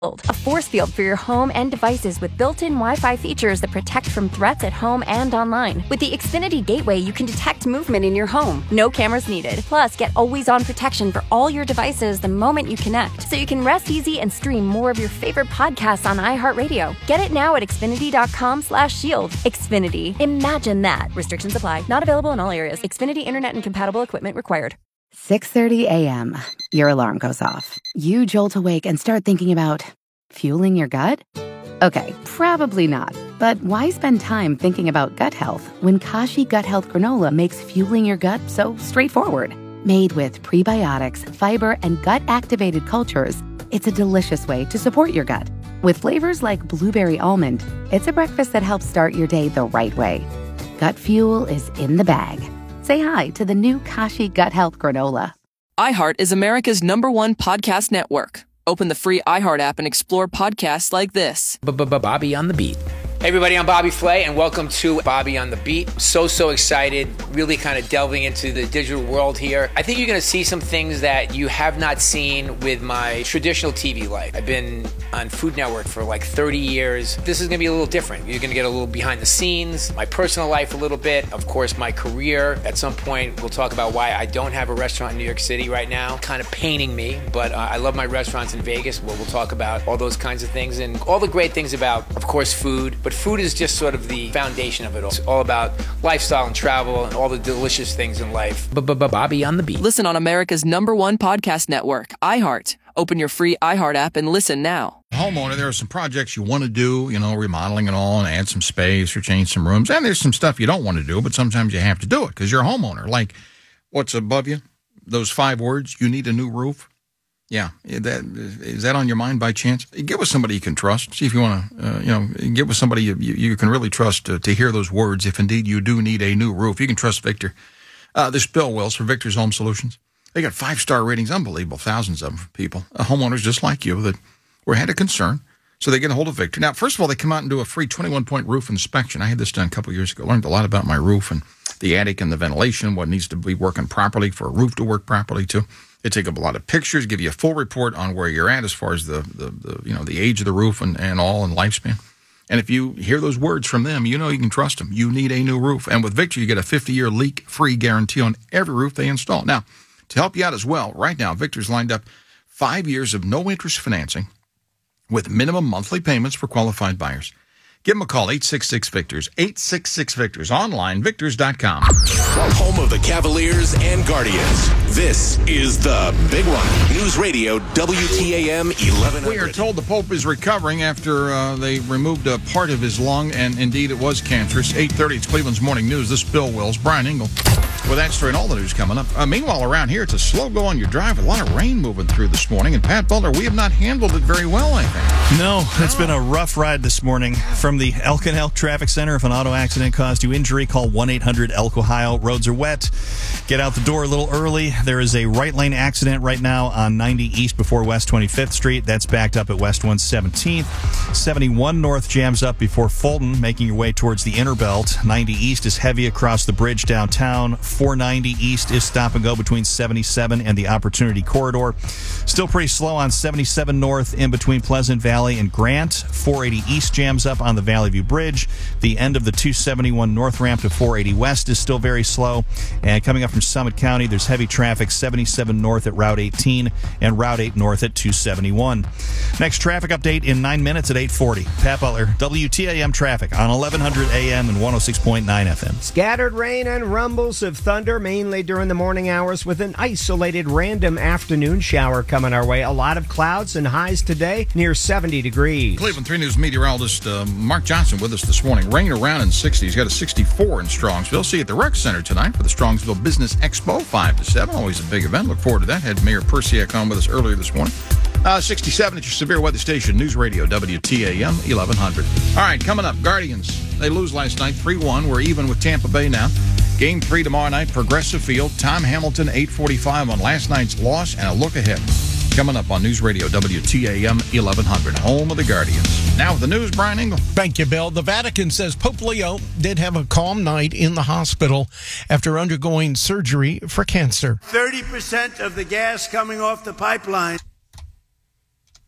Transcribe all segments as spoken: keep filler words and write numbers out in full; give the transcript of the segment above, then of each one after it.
A force field for your home and devices with built-in Wi-Fi features that protect from threats at home and online. With the Xfinity Gateway, you can detect movement in your home. No cameras needed. Plus, get always-on protection for all your devices the moment you connect, so you can rest easy and stream more of your favorite podcasts on iHeartRadio. Get it now at Xfinity.com slash shield. Xfinity. Imagine that. Restrictions apply. Not available in all areas. Xfinity Internet and compatible equipment required. six thirty a.m. Your alarm goes off. You jolt awake and start thinking about fueling your gut? Okay, probably not. But why spend time thinking about gut health when Kashi Gut Health Granola makes fueling your gut so straightforward? Made with prebiotics, fiber, and gut-activated cultures, it's a delicious way to support your gut. With flavors like blueberry almond, it's a breakfast that helps start your day the right way. Gut fuel is in the bag. Say hi to the new Kashi Gut Health Granola. iHeart is America's number one podcast network. Open the free iHeart app and explore podcasts like this. Bobby on the Beat. Hey everybody, I'm Bobby Flay, and welcome to Bobby on the Beat. So, so excited, really kind of delving into the digital world here. I think you're going to see some things that you have not seen with my traditional T V life. I've been on Food Network for like thirty years. This is going to be a little different. You're going to get a little behind the scenes, my personal life a little bit, of course, my career. At some point, we'll talk about why I don't have a restaurant in New York City right now. Kind of paining me, but uh, I love my restaurants in Vegas. Well, we'll talk about all those kinds of things and all the great things about, of course, food. But food is just sort of the foundation of it all. It's all about lifestyle and travel and all the delicious things in life. Bobby on the Beat. Listen on America's number one podcast network, iHeart. Open your free iHeart app and listen now. Homeowner, there are some projects you want to do, you know, remodeling and all, and add some space or change some rooms. And there's some stuff you don't want to do, but sometimes you have to do it because you're a homeowner. Like, what's above you? Those five words, you need a new roof. Yeah, that, is that on your mind by chance? Get with somebody you can trust. See if you want to, uh, you know, get with somebody you, you can really trust to, to hear those words if indeed you do need a new roof. You can trust Victor. Uh, this is Bill Wills for Victor's Home Solutions. They got five-star ratings, unbelievable, thousands of them from people, uh, homeowners just like you that were had a concern. So they get a hold of Victor. Now, first of all, they come out and do a free twenty-one point roof inspection. I had this done a couple years ago. Learned a lot about my roof and the attic and the ventilation, what needs to be working properly for a roof to work properly too. They take up a lot of pictures, give you a full report on where you're at as far as the, the, the you know the age of the roof and, and all and lifespan. And if you hear those words from them, you know you can trust them. You need a new roof. And with Victor, you get a fifty-year leak-free guarantee on every roof they install. Now, to help you out as well, right now, Victor's lined up five years of no-interest financing with minimum monthly payments for qualified buyers. Give them a call, eight six six Victors, eight six six Victors, online, victors dot com. Home of the Cavaliers and Guardians. This is the Big One. News Radio, W T A M eleven hundred. We are told the Pope is recovering after uh, they removed a part of his lung, and indeed it was cancerous. eight thirty, it's Cleveland's Morning News. This is Bill Wills, Brian Engel. With that story and all the news coming up. Uh, meanwhile, around here, it's a slow go on your drive. A lot of rain moving through this morning. And Pat Butler, we have not handled it very well, I think. No, it's been a rough ride this morning. From the Elk and Elk Traffic Center, if an auto accident caused you injury, call one eight hundred Elk Ohio. Roads are wet. Get out the door a little early. There is a right lane accident right now on ninety East before West twenty-fifth Street. That's backed up at West one seventeenth. seventy-one North jams up before Fulton, making your way towards the Inner Belt. ninety East is heavy across the bridge downtown. four ninety East is stop and go between seventy-seven and the Opportunity Corridor. Still pretty slow on seventy-seven North in between Pleasant Valley and Grant. four eighty East jams up on the Valley View Bridge. The end of the two seventy-one North ramp to four eighty West is still very slow. And coming up from Summit County, there's heavy traffic seventy-seven North at Route eighteen and Route eight North at two seventy-one. Next traffic update in nine minutes at eight forty. Pat Butler, W T A M traffic on eleven hundred A M and one oh six point nine F M. Scattered rain and rumbles of thunder, mainly during the morning hours, with an isolated random afternoon shower coming our way. A lot of clouds and highs today near seventy degrees. Cleveland three News meteorologist uh, Mark Johnson with us this morning. Rain around in sixty. He's got a sixty-four in Strongsville. See you at the Rec Center tonight for the Strongsville Business Expo, five to seven. Always a big event. Look forward to that. Had Mayor Persiak on with us earlier this morning. Uh, sixty-seven at your severe weather station, News Radio, W T A M, eleven hundred. All right, coming up, Guardians. They lose last night, three one. We're even with Tampa Bay now. Game three tomorrow night, Progressive Field. Tom Hamilton, eight forty-five on last night's loss, and a look ahead. Coming up on News Radio, W T A M, eleven hundred, home of the Guardians. Now with the news, Brian Engel. Thank you, Bill. The Vatican says Pope Leo did have a calm night in the hospital after undergoing surgery for cancer. thirty percent of the gas coming off the pipeline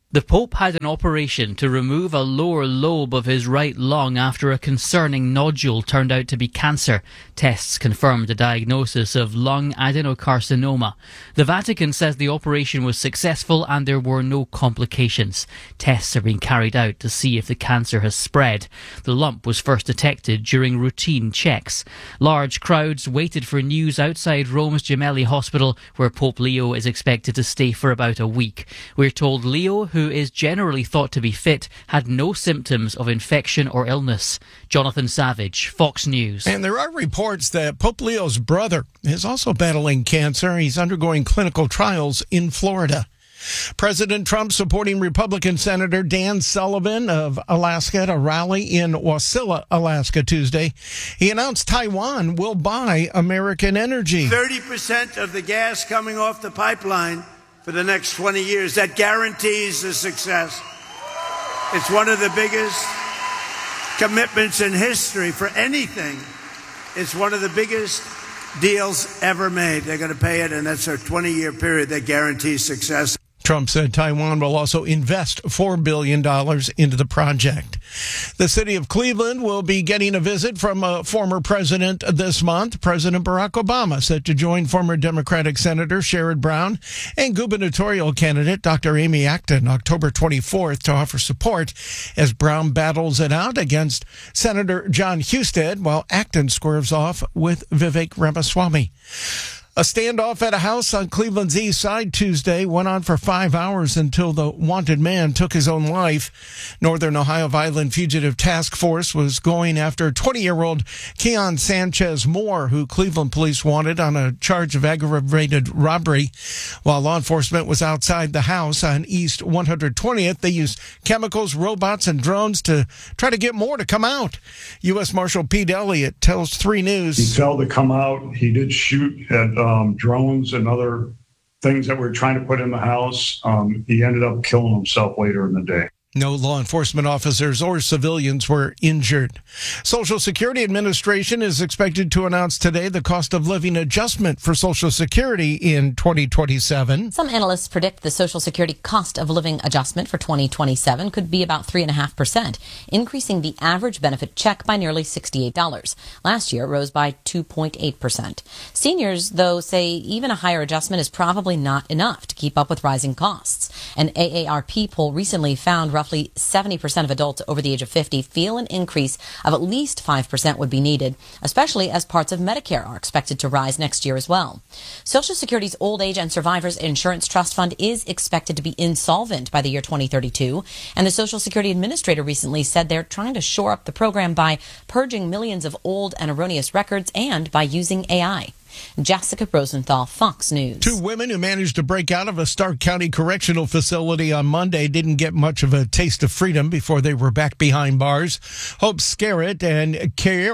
The Pope had an operation to remove a lower lobe of his right lung after a concerning nodule turned out to be cancer. Tests confirmed a diagnosis of lung adenocarcinoma. The Vatican says the operation was successful and there were no complications. Tests are being carried out to see if the cancer has spread. The lump was first detected during routine checks. Large crowds waited for news outside Rome's Gemelli Hospital, where Pope Leo is expected to stay for about a week. We're told Leo, who who is generally thought to be fit, had no symptoms of infection or illness. Jonathan Savage, Fox News. And there are reports that Pope Leo's brother is also battling cancer. He's undergoing clinical trials in Florida. President Trump supporting Republican Senator Dan Sullivan of Alaska at a rally in Wasilla, Alaska Tuesday. He announced Taiwan will buy American energy. thirty percent of the gas coming off the pipeline for the next twenty years. That guarantees the success. It's one of the biggest commitments in history for anything. It's one of the biggest deals ever made. They're going to pay it, and that's a twenty-year period that guarantees success. Trump said Taiwan will also invest four billion dollars into the project. The city of Cleveland will be getting a visit from a former president this month. President Barack Obama set to join former Democratic Senator Sherrod Brown and gubernatorial candidate Doctor Amy Acton October twenty-fourth to offer support as Brown battles it out against Senator John Husted, while Acton squares off with Vivek Ramaswamy. A standoff at a house on Cleveland's east side Tuesday went on for five hours until the wanted man took his own life. Northern Ohio Violent Fugitive Task Force was going after twenty-year-old Keon Sanchez Moore, who Cleveland police wanted on a charge of aggravated robbery. While law enforcement was outside the house on East one hundred twentieth, they used chemicals, robots, and drones to try to get Moore to come out. U S Marshal Pete Elliott tells three News. He failed to come out. He did shoot at Um, drones and other things that we're trying to put in the house. Um, he ended up killing himself later in the day. No law enforcement officers or civilians were injured. Social Security Administration is expected to announce today the cost of living adjustment for Social Security in twenty twenty-seven. Some analysts predict the Social Security cost of living adjustment for twenty twenty-seven could be about three point five percent, increasing the average benefit check by nearly sixty-eight dollars. Last year, it rose by two point eight percent. Seniors, though, say even a higher adjustment is probably not enough to keep up with rising costs. An A A R P poll recently found roughly seventy percent of adults over the age of fifty feel an increase of at least five percent would be needed, especially as parts of Medicare are expected to rise next year as well. Social Security's Old Age and Survivors Insurance Trust Fund is expected to be insolvent by the year twenty thirty-two, and the Social Security Administrator recently said they're trying to shore up the program by purging millions of old and erroneous records and by using A I. Jessica Rosenthal, Fox News. Two women who managed to break out of a Stark County Correctional Facility on Monday didn't get much of a taste of freedom before they were back behind bars. Hope Scarrett and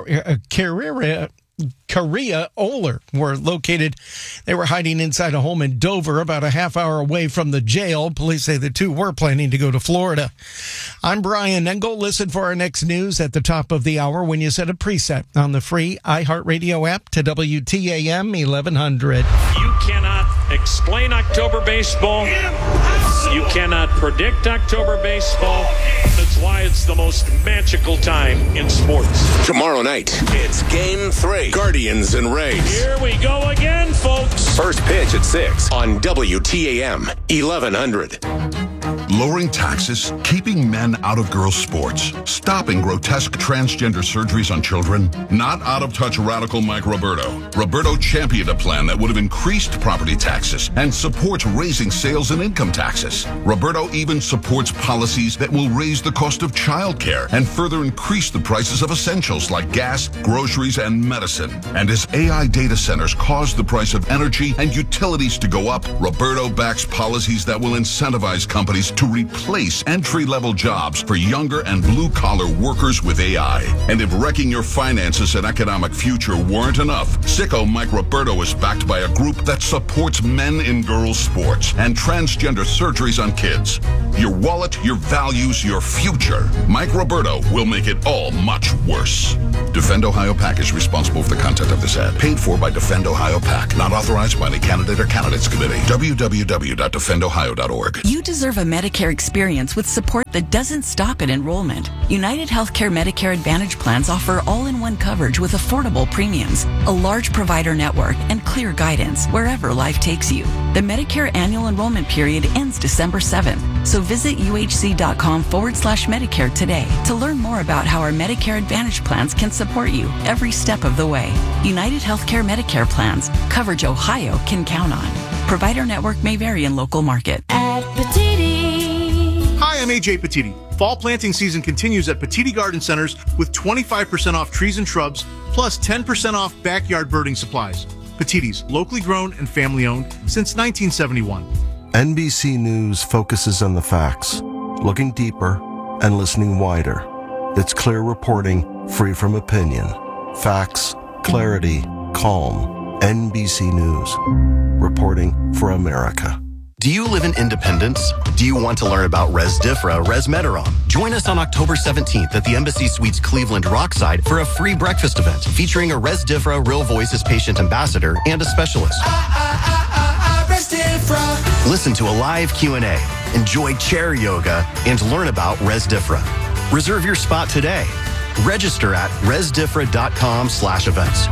Carrera Korea Oler were located. They were hiding inside a home in Dover, about a half hour away from the jail. Police say the two were planning to go to Florida. I'm Brian Engel. Listen for our next news at the top of the hour when you set a preset on the free iHeartRadio app to W T A M eleven hundred. You cannot explain October baseball. You cannot predict October baseball. That's why it's the most magical time in sports. Tomorrow night, it's Game three. Guardians and Rays. Here we go again, folks. First pitch at six on W T A M eleven hundred. Lowering taxes, keeping men out of girls' sports, stopping grotesque transgender surgeries on children. Not out-of-touch radical Mike Roberto. Roberto championed a plan that would have increased property taxes and supports raising sales and income taxes. Roberto even supports policies that will raise the cost of childcare and further increase the prices of essentials like gas, groceries, and medicine. And as A I data centers cause the price of energy and utilities to go up, Roberto backs policies that will incentivize companies to replace entry-level jobs for younger and blue-collar workers with A I. And if wrecking your finances and economic future weren't enough, Sicko Mike Roberto is backed by a group that supports men in girls' sports and transgender surgeries on kids. Your wallet, your values, your future. Mike Roberto will make it all much worse. Defend Ohio PAC is responsible for the content of this ad. Paid for by Defend Ohio PAC. Not authorized by any candidate or candidates committee. w w w dot defend ohio dot org. You deserve a medical Medicare experience with support that doesn't stop at enrollment. United Healthcare Medicare Advantage plans offer all-in-one coverage with affordable premiums, a large provider network, and clear guidance wherever life takes you. The Medicare annual enrollment period ends December seventh, so visit uhc.com forward slash Medicare today to learn more about how our Medicare Advantage plans can support you every step of the way. United Healthcare Medicare plans, coverage Ohio can count on. Provider network may vary in local market. At Petiti. Hi, I'm A J Petiti. Fall planting season continues at Petiti Garden Centers with twenty-five percent off trees and shrubs, plus ten percent off backyard birding supplies. Petiti's, locally grown and family owned since nineteen seventy-one. N B C News focuses on the facts, looking deeper and listening wider. It's clear reporting, free from opinion. Facts, clarity, calm. N B C News. Reporting for America. Do you live in Independence? Do you want to learn about Resdifra Resmetirom? Join us on October seventeenth at the Embassy Suites Cleveland Rockside for a free breakfast event featuring a Resdifra Real Voices patient ambassador and a specialist. Ah, ah, ah, ah, Resdifra. Listen to a live Q and A, enjoy chair yoga, and learn about Resdifra. Reserve your spot today. Register at resdifra.com slash events.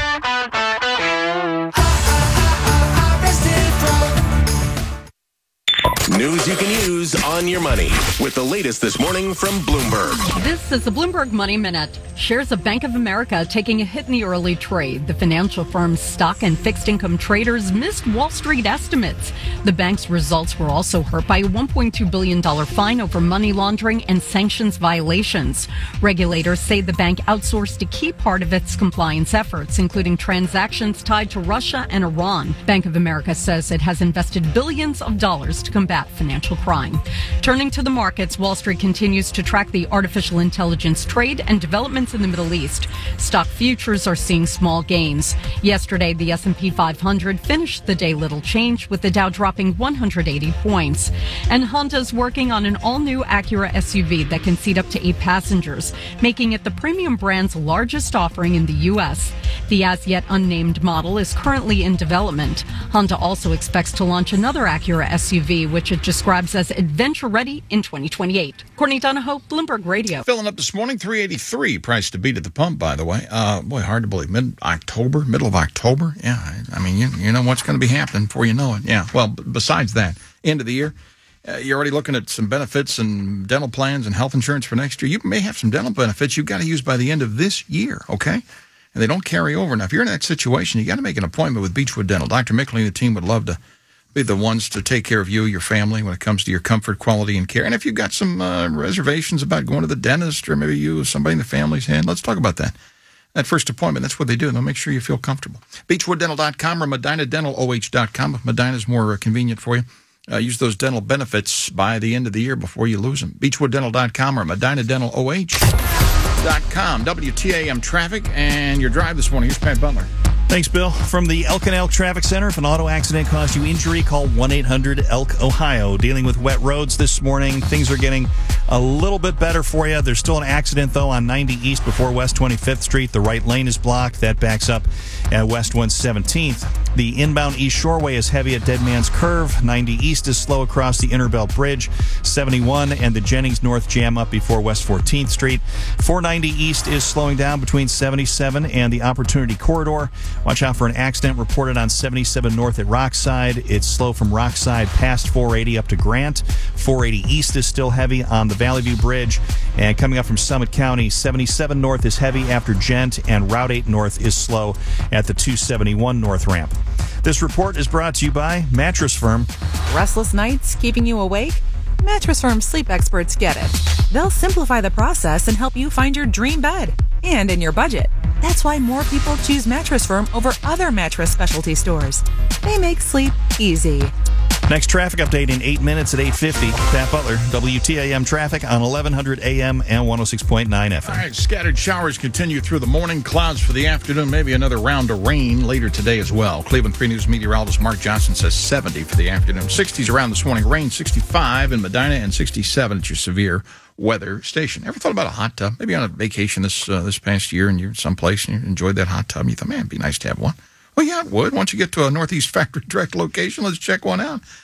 News you can use on your money with the latest this morning from Bloomberg. This is the Bloomberg Money Minute. Shares of Bank of America taking a hit in the early trade. The financial firm's stock and fixed income traders missed Wall Street estimates. The bank's results were also hurt by a one point two billion dollars fine over money laundering and sanctions violations. Regulators say the bank outsourced a key part of its compliance efforts, including transactions tied to Russia and Iran. Bank of America says it has invested billions of dollars to combat financial crime. Turning to the markets, Wall Street continues to track the artificial intelligence trade and developments in the Middle East. Stock futures are seeing small gains. Yesterday, the S and P five hundred finished the day little change, with the Dow dropping one hundred eighty points. And Honda's working on an all-new Acura S U V that can seat up to eight passengers, making it the premium brand's largest offering in the U S. The as-yet unnamed model is currently in development. Honda also expects to launch another Acura S U V, which it describes as adventure-ready in twenty twenty-eight. Courtney Donahoe, Bloomberg Radio. Filling up this morning, three eighty-three price to beat at the pump, by the way. Uh, boy, hard to believe. Mid-October, middle of October? Yeah, I mean, you, you know what's going to be happening before you know it. Yeah, well, b- besides that, end of the year, uh, you're already looking at some benefits and dental plans and health insurance for next year. You may have some dental benefits you've got to use by the end of this year, okay? And they don't carry over. Now, if you're in that situation, you got to make an appointment with Beechwood Dental. Doctor Mickley and the team would love to be the ones to take care of you, your family, when it comes to your comfort, quality, and care. And if you've got some uh, reservations about going to the dentist, or maybe you, somebody in the family's hand, let's talk about that. That first appointment, that's what they do. They'll make sure you feel comfortable. beechwood dental dot com or medina dental o h dot com. If Medina's more uh, convenient for you, uh, use those dental benefits by the end of the year before you lose them. beechwood dental dot com or medina dental o h dot com. W T A M traffic and your drive this morning. Here's Pat Butler. Thanks, Bill. From the Elk and Elk Traffic Center, if an auto accident caused you injury, call one eight hundred elk ohio. Dealing with wet roads this morning. Things are getting a little bit better for you. There's still an accident, though, on ninety East before West twenty-fifth Street. The right lane is blocked. That backs up at West one seventeenth. The inbound East Shoreway is heavy at Dead Man's Curve. ninety East is slow across the Interbelt Bridge. seventy-one and the Jennings North jam up before West fourteenth Street. four ninety East is slowing down between seventy-seven and the Opportunity Corridor. Watch out for an accident reported on seventy-seven North at Rockside. It's slow from Rockside past four eighty up to Grant. four eighty East is still heavy on the Valley View Bridge. And coming up from Summit County, seventy-seven North is heavy after Gent, and Route eight North is slow at the two seventy-one North ramp. This report is brought to you by Mattress Firm. Restless nights keeping you awake? Mattress Firm sleep experts get it. They'll simplify the process and help you find your dream bed, and in your budget. That's why more people choose Mattress Firm over other mattress specialty stores. They make sleep easy. Next traffic update in eight minutes at eight fifty. Pat Butler, W T A M traffic on eleven hundred A M and one oh six point nine F M. All right, scattered showers continue through the morning. Clouds for the afternoon. Maybe another round of rain later today as well. Cleveland three News meteorologist Mark Johnson says seventy for the afternoon. sixties around this morning. Rain sixty-five in Medina and sixty-seven at your severe weather station. Ever thought about a hot tub? Maybe on a vacation this uh, this past year and you're someplace and you enjoyed that hot tub and you thought, man, it'd be nice to have one. Well, yeah, it would. Once you get to a Northeast Factory Direct location, let's check one out.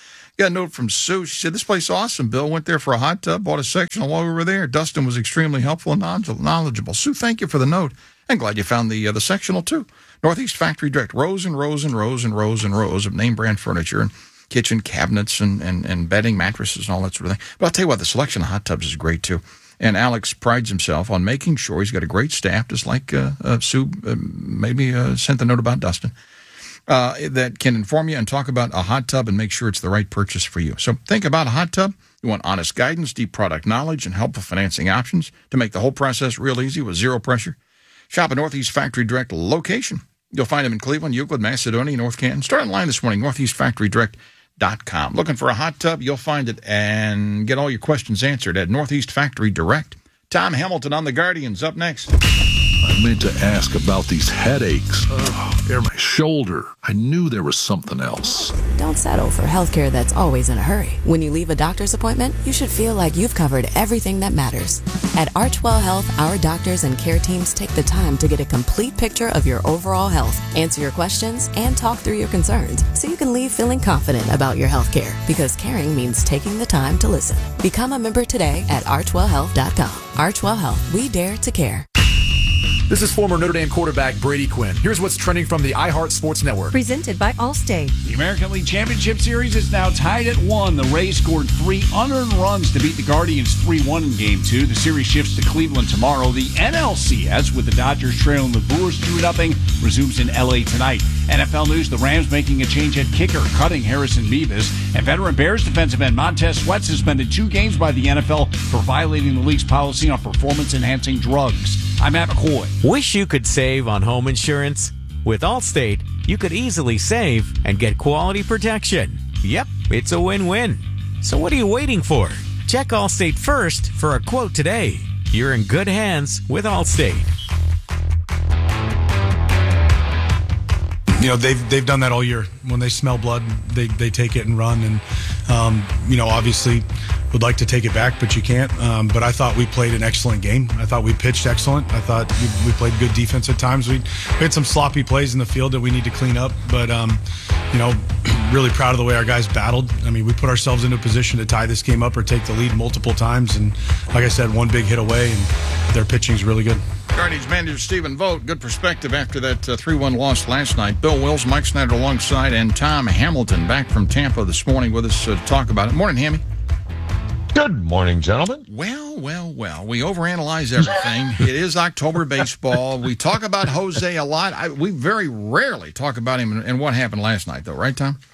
Got a note from Sue. She said, this place is awesome, Bill. Went there for a hot tub, bought a sectional while we were there. Dustin was extremely helpful and knowledgeable. Sue, thank you for the note. I'm glad you found the uh, the sectional, too. Northeast Factory Direct. Rows and rows and rows and rows and rows of name brand furniture and kitchen cabinets and, and, and bedding, mattresses, and all that sort of thing. But I'll tell you what, the selection of hot tubs is great, too. And Alex prides himself on making sure he's got a great staff, just like uh, uh, Sue uh, maybe uh, sent the note about Dustin. Uh, that can inform you and talk about a hot tub and make sure it's the right purchase for you. So think about a hot tub. You want honest guidance, deep product knowledge, and helpful financing options to make the whole process real easy with zero pressure. Shop at Northeast Factory Direct location. You'll find them in Cleveland, Euclid, Macedonia, North Canton. Start online this morning, northeast factory direct dot com. Looking for a hot tub? You'll find it and get all your questions answered at Northeast Factory Direct. Tom Hamilton on the Guardians up next. I meant to ask about these headaches. Ugh, or my shoulder. I knew there was something else. Don't settle for healthcare that's always in a hurry. When you leave a doctor's appointment, you should feel like you've covered everything that matters. At Archwell Health, our doctors and care teams take the time to get a complete picture of your overall health, answer your questions, and talk through your concerns so you can leave feeling confident about your healthcare. Because caring means taking the time to listen. Become a member today at archwell health dot com. Archwell Health, we dare to care. This is former Notre Dame quarterback Brady Quinn. Here's what's trending from the iHeart Sports Network. Presented by Allstate. The American League Championship Series is now tied at one. The Rays scored three unearned runs to beat the Guardians three one in Game two. The series shifts to Cleveland tomorrow. The N L C S, with the Dodgers trailing the Brewers two to nothing, resumes in L A tonight. N F L news, the Rams making a change at kicker, cutting Harrison Mevis. And veteran Bears defensive end Montez Sweat suspended two games by the N F L for violating the league's policy on performance-enhancing drugs. I'm Matt McCoy. Wish you could save on home insurance? With Allstate, you could easily save and get quality protection. Yep, it's a win-win. So what are you waiting for? Check Allstate first for a quote today. You're in good hands with Allstate. You know, they've they've done that all year. When they smell blood, they, they take it and run. And, um, you know, obviously would like to take it back, but you can't. Um, but I thought we played an excellent game. I thought we pitched excellent. I thought we, we played good defense at times. We, we had some sloppy plays in the field that we need to clean up. But, um, you know, really proud of the way our guys battled. I mean, we put ourselves into a position to tie this game up or take the lead multiple times. And like I said, one big hit away, and their pitching's really good. Guardians manager Stephen Vogt, good perspective after that uh, three one loss last night. Bill Wills, Mike Snyder alongside, and Tom Hamilton back from Tampa this morning with us uh, to talk about it. Morning, Hammy. Good morning, gentlemen. Well, well, well. We overanalyze everything. It is October baseball. We talk about Jose a lot. I, we very rarely talk about him and, and what happened last night, though, right, Tom?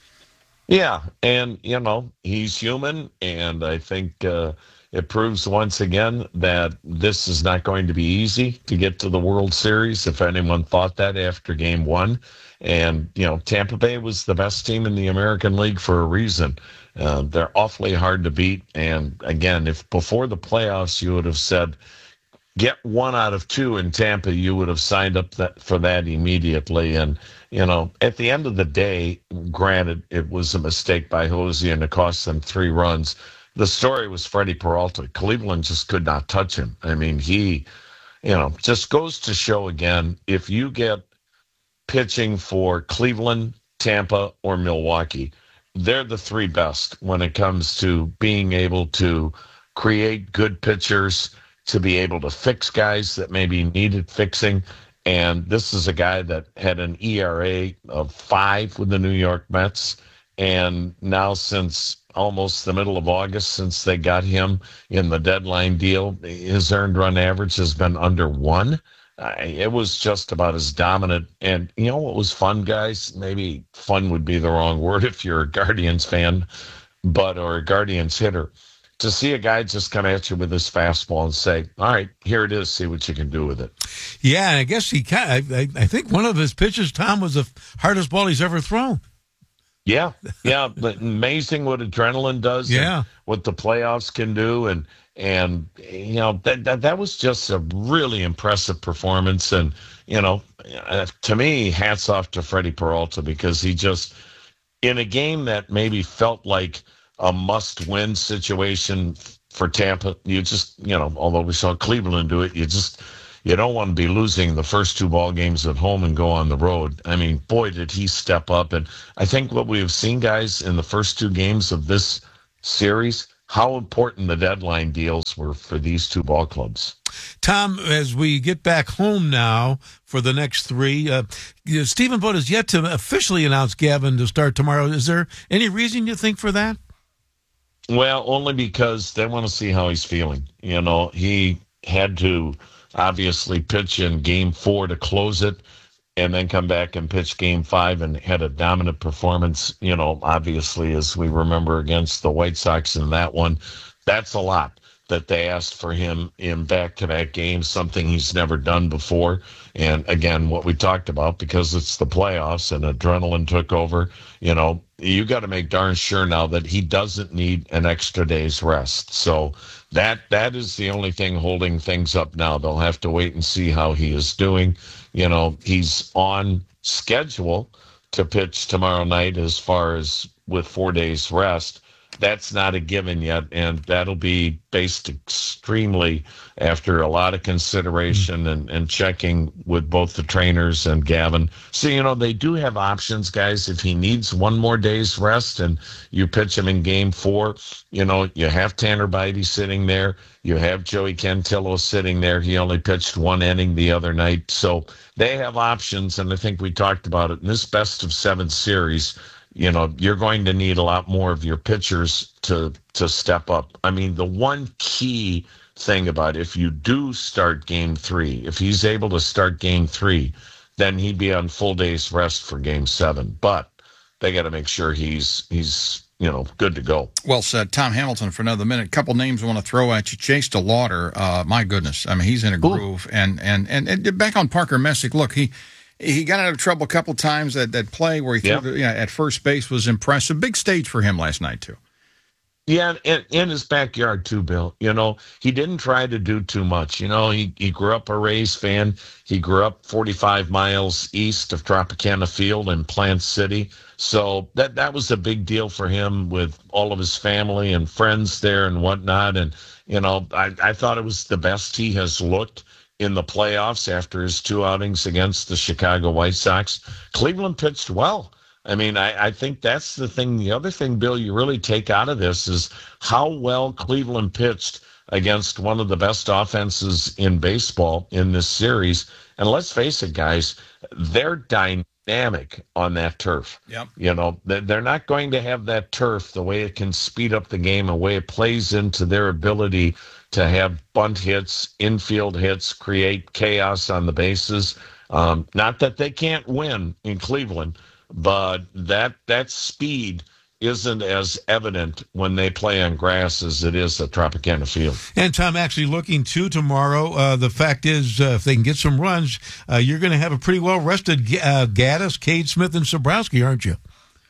Yeah, and, you know, he's human, and I think uh, it proves once again that this is not going to be easy to get to the World Series, if anyone thought that after game one. And, you know, Tampa Bay was the best team in the American League for a reason. Uh, they're awfully hard to beat. And, again, if before the playoffs you would have said, get one out of two in Tampa, you would have signed up that, for that immediately. And, you know, at the end of the day, granted, it was a mistake by Jose and it cost them three runs. The story was Freddie Peralta. Cleveland just could not touch him. I mean, he, you know, just goes to show again, if you get pitching for Cleveland, Tampa, or Milwaukee, they're the three best when it comes to being able to create good pitchers, to be able to fix guys that maybe needed fixing. And this is a guy that had an E R A of five with the New York Mets. And now since almost the middle of August, since they got him in the deadline deal, his earned run average has been under one. Uh, it was just about as dominant. And, you know what was fun, guys? Maybe fun would be the wrong word if you're a Guardians fan, but or a Guardians hitter. To see a guy just come at you with his fastball and say, all right, here it is, see what you can do with it. Yeah, and I guess he can. I, I think one of his pitches, Tom, was the hardest ball he's ever thrown. Yeah, yeah, but amazing what adrenaline does. Yeah, and what the playoffs can do, and and you know that that that was just a really impressive performance. And you know, uh, to me, hats off to Freddie Peralta, because he just, in a game that maybe felt like a must-win situation for Tampa, you just, you know, although we saw Cleveland do it, you just you don't want to be losing the first two ball games at home and go on the road. I mean, boy, did he step up. And I think what we have seen, guys, in the first two games of this series, how important the deadline deals were for these two ball clubs. Tom, as we get back home now for the next three, uh, you know, Stephen Vogt has yet to officially announce Gavin to start tomorrow. Is there any reason you think for that? Well, only because they want to see how he's feeling. You know, he had to obviously pitch in game four to close it and then come back and pitch game five and had a dominant performance, you know, obviously, as we remember, against the White Sox in that one. That's a lot that they asked for him in back-to-back games, something he's never done before. And again, what we talked about, because it's the playoffs and adrenaline took over, you know, you got to make darn sure now that he doesn't need an extra day's rest. So that that is the only thing holding things up now. They'll have to wait and see how he is doing. You know, he's on schedule to pitch tomorrow night as far as with four days rest. That's not a given yet, and that'll be based extremely after a lot of consideration and, and checking with both the trainers and Gavin. So, you know, they do have options, guys. If he needs one more day's rest and you pitch him in game four, you know, you have Tanner Bybee sitting there. You have Joey Cantillo sitting there. He only pitched one inning the other night. So they have options, and I think we talked about it in this best of seven series. You know, you're going to need a lot more of your pitchers to to step up. I mean, the one key thing about if you do start game three, if he's able to start game three, then he'd be on full day's rest for game seven. But they got to make sure he's he's you know good to go. Well said, Tom Hamilton. For another minute, a couple names I want to throw at you. Chase DeLauder, uh, my goodness, I mean, he's in a groove. And and, and and back on Parker Messick, look, he. He got out of trouble a couple times. That that play where he threw yep. the, yeah, at first base was impressive. Big stage for him last night, too. Yeah, in, in his backyard, too, Bill. You know, he didn't try to do too much. You know, he, he grew up a Rays fan. He grew up forty-five miles east of Tropicana Field in Plant City. So that, that was a big deal for him with all of his family and friends there and whatnot. And, you know, I, I thought it was the best he has looked in the playoffs after his two outings against the Chicago White Sox. Cleveland pitched well. I mean, I, I think that's the thing. The other thing, Bill, you really take out of this is how well Cleveland pitched against one of the best offenses in baseball in this series. And let's face it, guys, they're dynamic on that turf. Yep. You know, they're not going to have that turf, the way it can speed up the game, the way it plays into their ability to have bunt hits, infield hits, create chaos on the bases. Um, not that they can't win in Cleveland, but that that speed isn't as evident when they play on grass as it is at Tropicana Field. And, Tom, actually looking to tomorrow, uh, the fact is, uh, if they can get some runs, uh, you're going to have a pretty well-rested uh, Gaddis, Cade Smith, and Sobrowski, aren't you?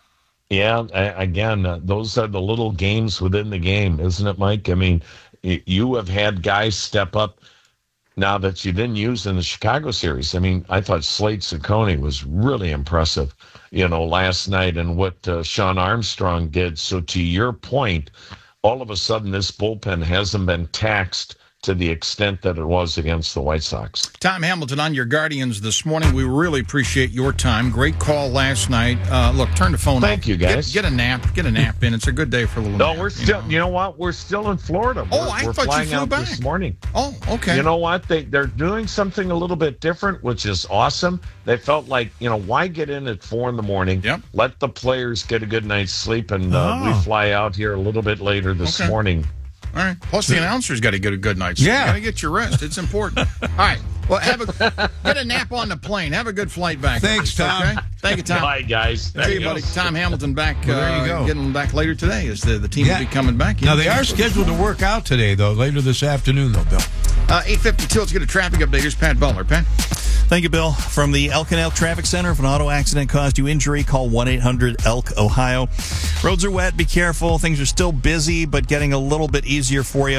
Yeah, I, again, uh, those are the little games within the game, isn't it, Mike? I mean, you have had guys step up now that you didn't use in the Chicago series. I mean, I thought Slade Ciccone was really impressive, you know, last night and what uh, Sean Armstrong did. So to your point, all of a sudden this bullpen hasn't been taxed to the extent that it was against the White Sox. Tom Hamilton on your Guardians this morning. We really appreciate your time. Great call last night. Uh, look, turn the phone off. Thank you, guys. Get, get a nap. Get a nap in. It's a good day for a little No, nap, we're still, you know? you know what? We're still in Florida. Oh, we're, I we're thought you flying flew out back. this morning. Oh, okay. You know what? They, they're doing something a little bit different, which is awesome. They felt like, you know, why get in at four in the morning? Yep. Let the players get a good night's sleep, and uh, Oh. we fly out here a little bit later this Okay. morning. All right. Plus, the announcer's got to get a good night's sleep. Yeah. You got to get your rest. It's important. All right. Well, have a get a nap on the plane. Have a good flight back. Thanks, Tom. Okay? Thank you, Tom. Bye, guys. See you, buddy. Tom Hamilton back. Well, there you uh, go. Getting back later today as the, the team Yeah. will be coming back. Now, they are scheduled to work out today, though, later this afternoon, though, Bill. Uh, eight fifty-two. Let's get a traffic update. Here's Pat Butler. Pat? Thank you, Bill. From the Elk and Elk Traffic Center, if an auto accident caused you injury, call one eight hundred elk ohio. Roads are wet. Be careful. Things are still busy, but getting a little bit easier for you.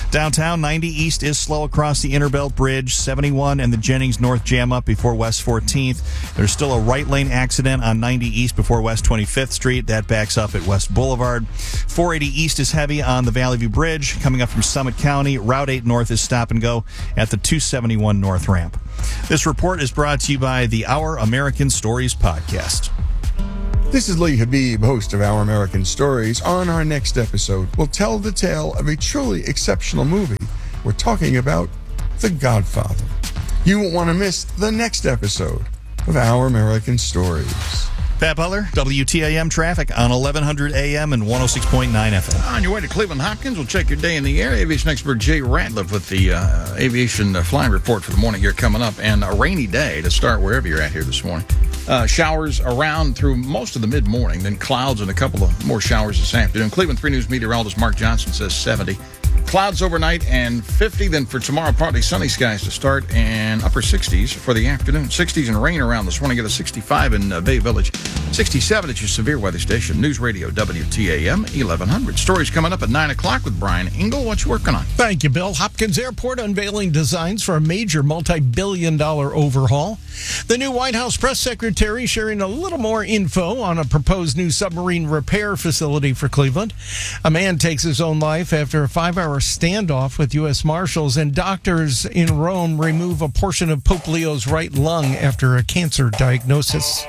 Downtown, ninety East is slow across the Interbelt Bridge. seventy-one and the Jennings North jam up before West fourteenth. There's still a right lane accident on ninety East before West twenty-fifth Street. That backs up at West Boulevard. four eighty East is heavy on the Valley View Bridge. Coming up from Summit County, Route eight North is stop and go at the two seventy-one North ramp. This report is brought to you by the Our American Stories podcast. This is Lee Habib, host of Our American Stories. On our next episode, we'll tell the tale of a truly exceptional movie. We're talking about The Godfather. You won't want to miss the next episode of Our American Stories. Pat Butler, W T A M traffic on eleven hundred A M and one oh six point nine F M. On your way to Cleveland Hopkins, we'll check your day in the air. Aviation expert Jay Ratliff with the uh, aviation uh, flying report for the morning here coming up. And a rainy day to start wherever you're at here this morning. Uh, showers around through most of the mid-morning, then clouds and a couple of more showers this afternoon. Cleveland three News meteorologist Mark Johnson says seventy. Clouds overnight and fifty. Then for tomorrow, partly sunny skies to start and upper sixties for the afternoon. sixties and rain around this morning. Get a sixty-five in uh, Bay Village. sixty-seven at your severe weather station. News Radio W T A M eleven hundred. Stories coming up at nine o'clock with Brian Engel. What you working on? Thank you, Bill. Hopkins Airport unveiling designs for a major multi-billion dollar overhaul. The new White House press secretary sharing a little more info on a proposed new submarine repair facility for Cleveland. A man takes his own life after a five-hour standoff with U S Marshals, and doctors in Rome remove a portion of Pope Leo's right lung after a cancer diagnosis.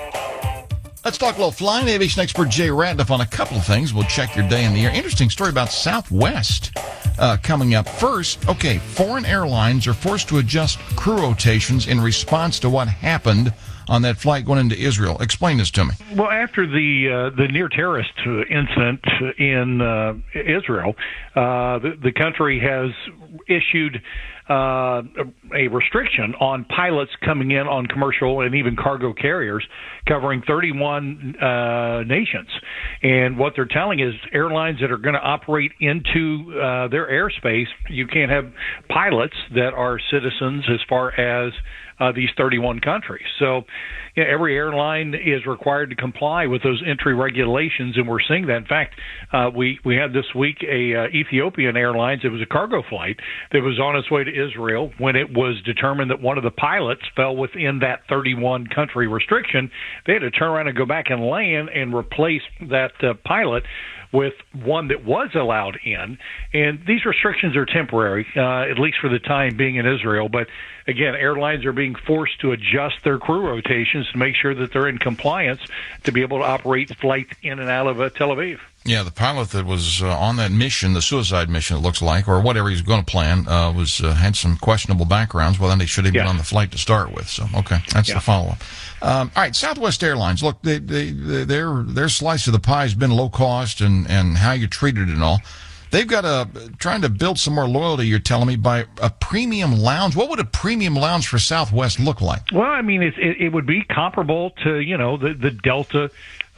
Let's talk a little flying. Aviation expert Jay Ratliff on a couple of things. We'll check your day in the air. Interesting story about Southwest uh, coming up. First, okay, foreign airlines are forced to adjust crew rotations in response to what happened on that flight going into Israel. Explain this to me. Well, after the uh, the near terrorist incident in uh, Israel, uh, the, the country has issued uh, a restriction on pilots coming in on commercial and even cargo carriers covering thirty-one uh, nations. And what they're telling is airlines that are going to operate into uh, their airspace, you can't have pilots that are citizens as far as Uh, these thirty-one countries. So you know, every airline is required to comply with those entry regulations, and we're seeing that. In fact, uh, we, we had this week a uh, Ethiopian Airlines, it was a cargo flight that was on its way to Israel. When it was determined that one of the pilots fell within that thirty-one country restriction, they had to turn around and go back and land and replace that uh, pilot with one that was allowed in. And these restrictions are temporary, uh, at least for the time being in Israel. But again, airlines are being forced to adjust their crew rotations to make sure that they're in compliance to be able to operate flights in and out of uh, Tel Aviv. Yeah, the pilot that was uh, on that mission, the suicide mission, it looks like, or whatever he's going to plan, uh, was uh, had some questionable backgrounds. Well, then they should have been Yeah. on the flight to start with. So, okay, that's Yeah. the follow-up. Um, all right, Southwest Airlines. Look, they, they, they, their their slice of the pie has been low cost and, and how you treated it and all. They've got a trying to build some more loyalty. You're telling me by a premium lounge. What would a premium lounge for Southwest look like? Well, I mean, it, it, it would be comparable to, you know, the, the Delta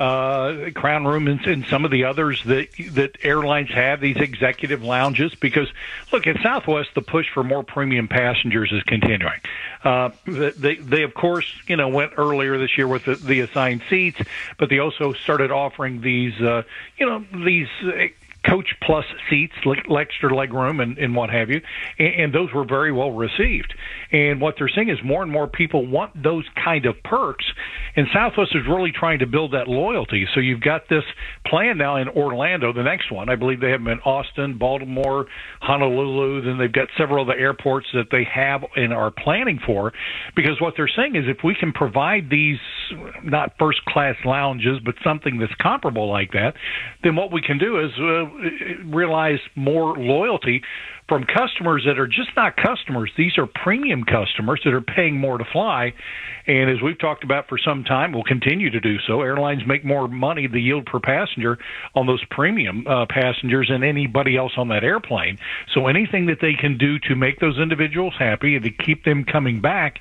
uh, Crown Room and, and some of the others that that airlines have, these executive lounges. Because, look, at Southwest, the push for more premium passengers is continuing. Uh, they, they, of course, you know, went earlier this year with the, the assigned seats, but they also started offering these, uh, you know, these uh, Coach Plus seats, extra leg room, and, and what have you, and, and those were very well received. And what they're seeing is more and more people want those kind of perks, and Southwest is really trying to build that loyalty. So you've got this plan now in Orlando, the next one. I believe they have them in Austin, Baltimore, Honolulu. Then they've got several of the airports that they have and are planning for, because what they're saying is if we can provide these not first-class lounges, but something that's comparable like that, then what we can do is uh, realize more loyalty from customers that are just not customers. These are premium customers that are paying more to fly. And as we've talked about for some time, we'll continue to do so. Airlines make more money, the yield per passenger, on those premium uh, passengers than anybody else on that airplane. So anything that they can do to make those individuals happy and to keep them coming back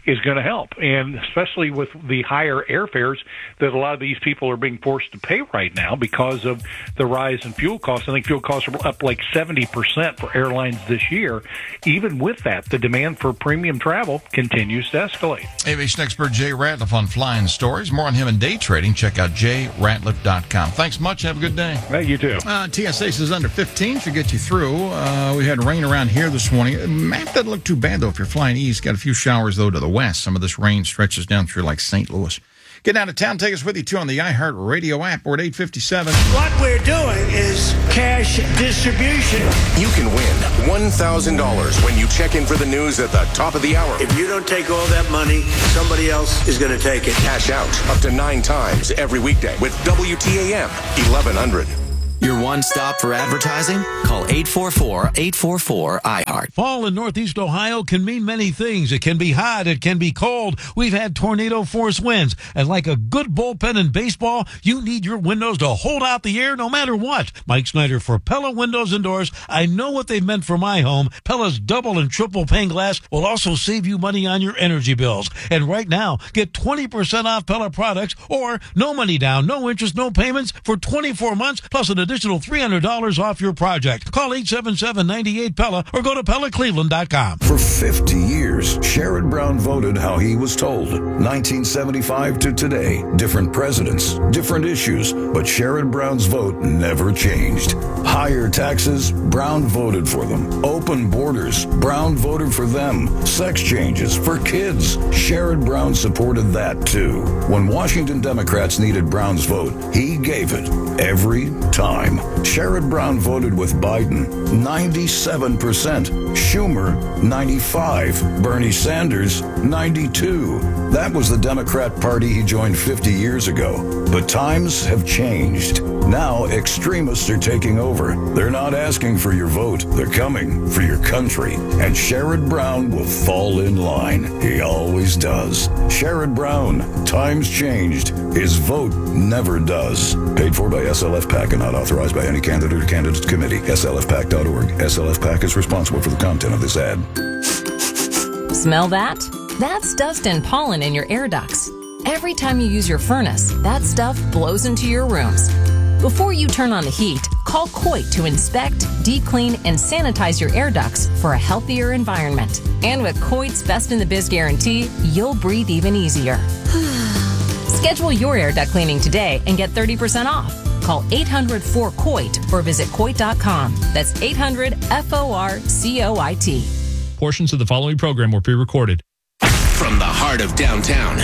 is going to help. And especially with the higher airfares that a lot of these people are being forced to pay right now because of the rise in fuel costs. I think fuel costs are up like seventy percent for airlines this year. Even with that, the demand for premium travel continues to escalate. Aviation expert Jay Ratliff on Flying Stories. More on him and day trading. Check out jay ratliff dot com. Thanks much. Have a good day. Hey, you too. Uh, T S A says under fifteen should get you through. Uh, we had rain around here this morning. Map doesn't look too bad, though, if you're flying east. Got a few showers, though, to the west. Some of this rain stretches down through, like, Saint Louis. Get out of town. Take us with you, too, on the iHeartRadio app. We're at eight fifty-seven. What we're doing is cash distribution. You can win one thousand dollars when you check in for the news at the top of the hour. If you don't take all that money, somebody else is going to take it. Cash out up to nine times every weekday with W T A M eleven hundred. Your one stop for advertising? Call eight four four, eight four four, I heart. Fall in Northeast Ohio can mean many things. It can be hot. It can be cold. We've had tornado force winds. And like a good bullpen in baseball, you need your windows to hold out the air no matter what. Mike Snyder for Pella Windows and Doors. I know what they've meant for my home. Pella's double and triple pane glass will also save you money on your energy bills. And right now, get twenty percent off Pella products or no money down, no interest, no payments for twenty-four months plus an additional three hundred dollars off your project. Call eight seven seven, nine eight, Pella or go to Pella Cleveland dot com. For fifty years, Sherrod Brown voted how he was told. nineteen seventy-five to today, different presidents, different issues, but Sherrod Brown's vote never changed. Higher taxes, Brown voted for them. Open borders, Brown voted for them. Sex changes for kids, Sherrod Brown supported that too. When Washington Democrats needed Brown's vote, he gave it every time. Sherrod Brown voted with Biden, ninety-seven percent. Schumer, ninety-five. Bernie Sanders, ninety-two. That was the Democrat Party he joined fifty years ago. But times have changed. Now extremists are taking over. They're not asking for your vote. They're coming for your country. And Sherrod Brown will fall in line. He always does. Sherrod Brown, times changed. His vote never does. Paid for by S L F PAC and not authorized by any candidate or candidates committee. S L F PAC dot org. S L F PAC is responsible for the content of this ad. Smell that? That's dust and pollen in your air ducts. Every time you use your furnace, that stuff blows into your rooms. Before you turn on the heat, call Coit to inspect, deep clean, and sanitize your air ducts for a healthier environment. And with Coit's Best in the Biz guarantee, you'll breathe even easier. Schedule your air duct cleaning today and get thirty percent off. Call eight hundred four C O I T or visit coit dot com. That's eight hundred F O R C O I T. Portions of the following program were pre-recorded. From the heart of downtown,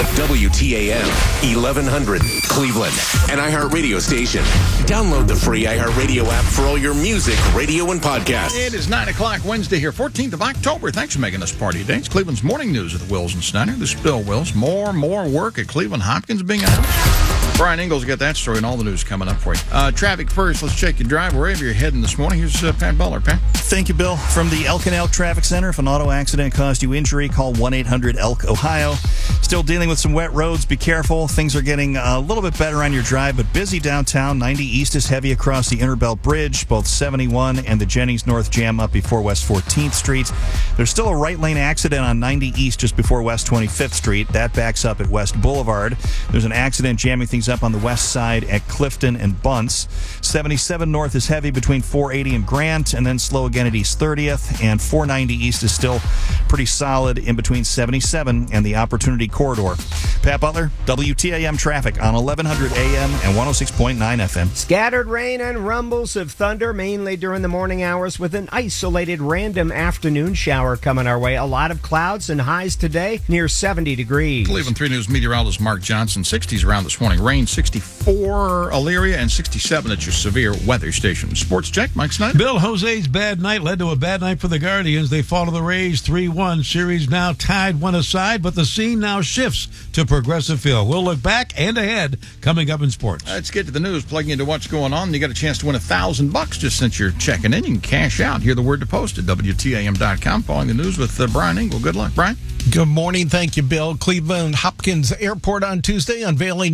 W T A M eleven hundred Cleveland, an iHeart radio station. Download the free iHeart Radio app for all your music, radio, and podcasts. It is nine o'clock Wednesday here, fourteenth of October. Thanks for making this party day. It's Cleveland's morning news with Wills and Snyder. This is Bill Wills. More and more work at Cleveland Hopkins being announced. Brian Ingles got that story and all the news coming up for you. Uh, traffic first. Let's check your drive wherever you're heading this morning. Here's uh, Pat Butler. Pat. Thank you, Bill. From the Elk and Elk Traffic Center, if an auto accident caused you injury, call one eight hundred elk ohio. Still dealing with some wet roads. Be careful. Things are getting a little bit better on your drive, but busy downtown. ninety East is heavy across the Interbelt Bridge. Both seventy-one and the Jennings North jam up before West fourteenth Street. There's still a right lane accident on ninety East just before West twenty-fifth Street. That backs up at West Boulevard. There's an accident jamming things up on the west side at Clifton and Bunce. seventy-seven North is heavy between four eighty and Grant, and then slow again at East thirtieth. And four ninety East is still pretty solid in between seventy-seven and the Opportunity Corridor. Pat Butler, W T A M traffic on eleven hundred A M and one oh six point nine F M. Scattered rain and rumbles of thunder, mainly during the morning hours, with an isolated random afternoon shower coming our way. A lot of clouds and highs today near seventy degrees. Cleveland three News meteorologist Mark Johnson. sixties around this morning. Rain sixty-four Elyria and sixty-seven at your severe weather station. Sports check, Mike Snyder. Bill Jose's bad night led to a bad night for the Guardians. They fall to the Rays three one. Series now tied one aside, but the scene now shifts to Progressive Field. We'll look back and ahead coming up in sports. Let's get to the news, plugging into what's going on. You got a chance to win a thousand bucks just since you're checking in. You can cash out. Hear the word to post at W T A M dot com. Following the news with uh, Brian Engel. Good luck, Brian. Good morning. Thank you, Bill. Cleveland Hopkins Airport on Tuesday unveiling new design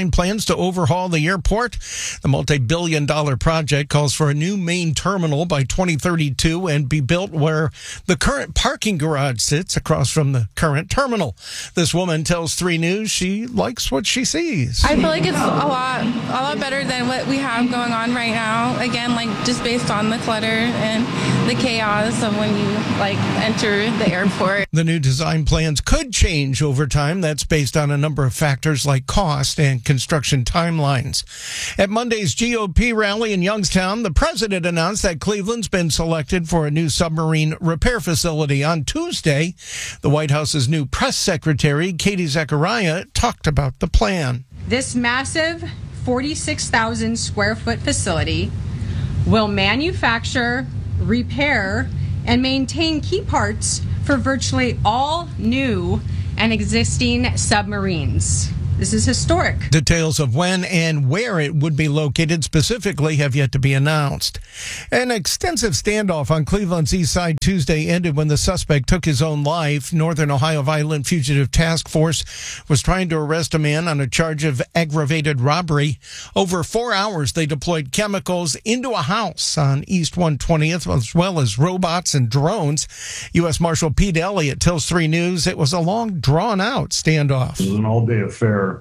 design plans to overhaul the airport. The multi-billion dollar project calls for a new main terminal by twenty thirty-two and be built where the current parking garage sits across from the current terminal. This woman tells three News she likes what she sees. I feel like it's a lot, a lot better than what we have going on right now. Again, like just based on the clutter and the chaos of when you like enter the airport. The new design plans could change over time. That's based on a number of factors like cost and construction timelines. At Monday's G O P rally in Youngstown, the president announced that Cleveland's been selected for a new submarine repair facility. On Tuesday, the White House's new press secretary, Katie Zachariah, talked about the plan. This massive forty-six thousand square foot facility will manufacture, repair, and maintain key parts for virtually all new and existing submarines. This is historic. Details of when and where it would be located specifically have yet to be announced. An extensive standoff on Cleveland's east side Tuesday ended when the suspect took his own life. Northern Ohio Violent Fugitive Task Force was trying to arrest a man on a charge of aggravated robbery. Over four hours, they deployed chemicals into a house on East one twentieth, as well as robots and drones. U S Marshal Pete Elliott tells three News it was a long, drawn-out standoff. It was an all-day affair.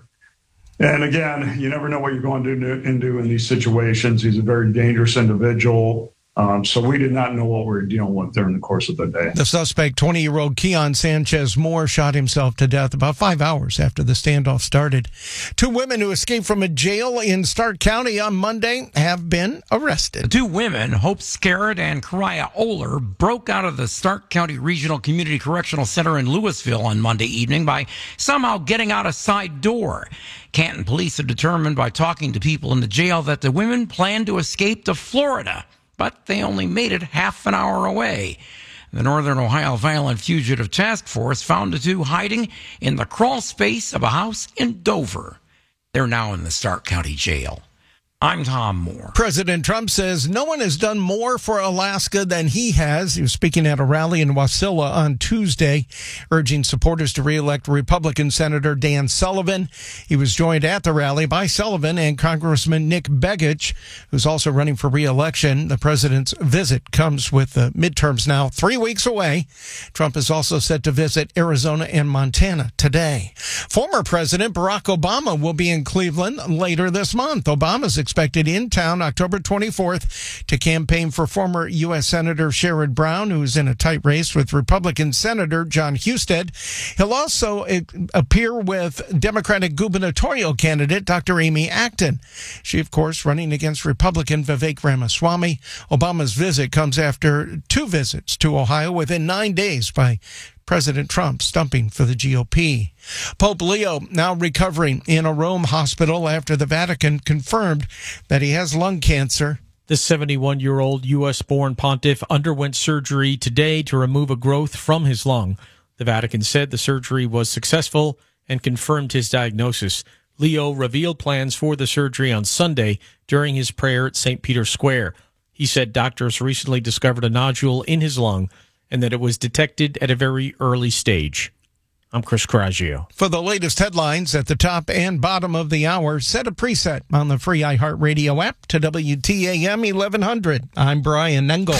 And again, you never know what you're going to do into in these situations. He's a very dangerous individual. Um, so we did not know what we were dealing with during the course of the day. The suspect, twenty-year-old Keon Sanchez Moore, shot himself to death about five hours after the standoff started. Two women who escaped from a jail in Stark County on Monday have been arrested. The two women, Hope Scarrett and Kariah Oler, broke out of the Stark County Regional Community Correctional Center in Louisville on Monday evening by somehow getting out a side door. Canton police have determined by talking to people in the jail that the women planned to escape to Florida, but they only made it half an hour away. The Northern Ohio Violent Fugitive Task Force found the two hiding in the crawl space of a house in Dover. They're now in the Stark County Jail. I'm Tom Moore. President Trump says no one has done more for Alaska than he has. He was speaking at a rally in Wasilla on Tuesday, urging supporters to reelect Republican Senator Dan Sullivan. He was joined at the rally by Sullivan and Congressman Nick Begich, who's also running for reelection. The president's visit comes with the midterms now three weeks away. Trump is also set to visit Arizona and Montana today. Former President Barack Obama will be in Cleveland later this month. Obama's expected in town October twenty-fourth to campaign for former U S Senator Sherrod Brown, who's in a tight race with Republican Senator John Husted. He'll also appear with Democratic gubernatorial candidate Doctor Amy Acton. She, of course, running against Republican Vivek Ramaswamy. Obama's visit comes after two visits to Ohio within nine days by President Trump stumping for the G O P. Pope Leo now recovering in a Rome hospital after the Vatican confirmed that he has lung cancer. The seventy-one-year-old U S-born pontiff underwent surgery today to remove a growth from his lung. The Vatican said the surgery was successful and confirmed his diagnosis. Leo revealed plans for the surgery on Sunday during his prayer at Saint Peter's Square. He said doctors recently discovered a nodule in his lung and that it was detected at a very early stage. I'm Chris Coraggio. For the latest headlines at the top and bottom of the hour, set a preset on the free iHeartRadio app to W T A M eleven hundred. I'm Brian Engel.